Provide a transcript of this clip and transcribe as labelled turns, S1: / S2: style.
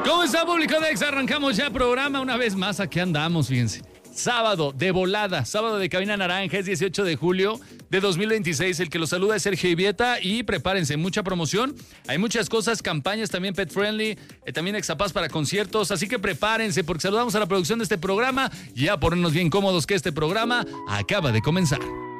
S1: ¿Cómo está, público de Exa? Arrancamos ya programa una vez más. Aquí andamos, fíjense. Sábado de volada, sábado de cabina naranja, es 18 de julio de 2026. El que los saluda es Sergio Ibieta y prepárense, mucha promoción. Hay muchas cosas, campañas también pet friendly, también Exapaz para conciertos. Así que prepárense porque saludamos a la producción de este programa y a ponernos bien cómodos que este programa acaba de comenzar.